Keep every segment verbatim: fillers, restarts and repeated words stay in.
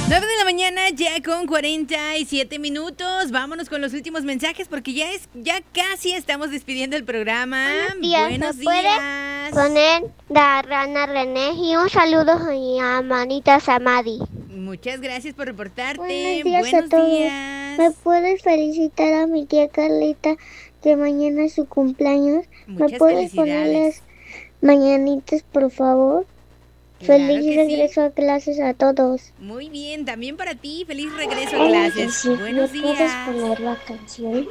nueve de la mañana, ya con cuarenta y siete minutos. Vámonos con los últimos mensajes porque ya es, ya casi estamos despidiendo el programa. Buenos días. Buenos ¿Me días. puedes poner la rana René y un saludo a mi hermanita Samadi? Muchas gracias por reportarte. Buenos días Buenos a todos. días. ¿Me puedes felicitar a mi tía Carlita que mañana es su cumpleaños? Muchas ¿Me puedes felicidades. ponerles mañanitas, por favor? Claro Feliz que regreso sí. a clases a todos. Muy bien, también para ti. Feliz regreso a Hola, clases. sí, Buenos ¿me puedes días. poner la canción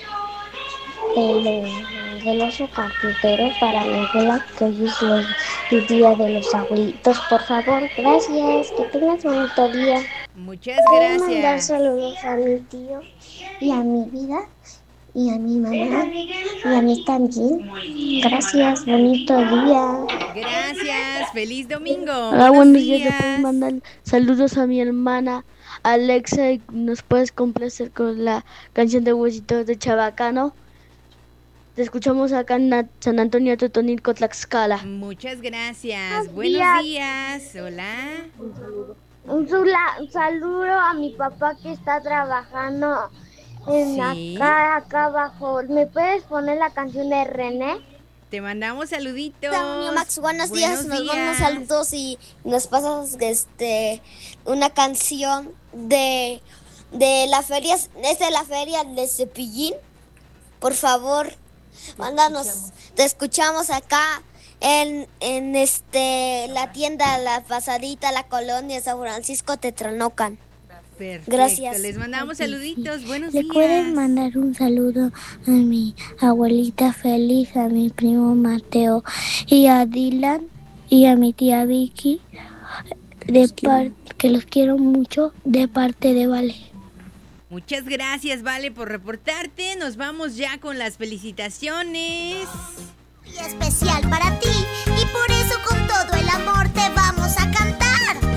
del, del oso carpintero para mi abuela, que hoy es los- el día de los abuelitos? Por favor, gracias, que tengas un bonito día. Muchas Quiero mandar gracias. saludos a mi tío y a mi vida y a mi mamá y a mí también. Gracias, bonito día. Gracias. Feliz domingo. Hola, Buenos buenos días. Le puedo días. mandar saludos a mi hermana Alexa y nos puedes complacer con la canción de Huesitos de Chabacano. Te escuchamos acá en Na- San Antonio Totonilco, Tlaxcala. Muchas gracias. Buenos Buenos días. días. Hola. Un, sula- un saludo a mi papá que está trabajando en Sí. acá, acá abajo. ¿Me puedes poner la canción de René? Te mandamos saluditos. Hola, Max, buenos días, nos días. mandan saludos y nos pasas este una canción de de la feria, es de la feria de Cepillín. Por favor, mándanos, te escuchamos acá en, en este la tienda La Pasadita, la colonia San Francisco Tetranocan. Perfecto. Gracias. Les mandamos Ay, sí. saluditos. Buenos Le días. pueden mandar un saludo a mi abuelita Feliz, a mi primo Mateo y a Dylan y a mi tía Vicky, de par- que los quiero mucho, de parte de Vale. Muchas gracias, Vale, por reportarte. Nos vamos ya con las felicitaciones. Y especial para ti.